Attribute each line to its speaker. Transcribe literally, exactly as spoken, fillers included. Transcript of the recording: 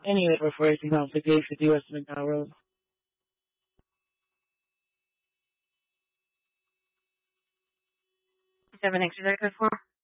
Speaker 1: Anyway, before eighteen complicated fifty West McDowell Road.
Speaker 2: Do you have an extra code for?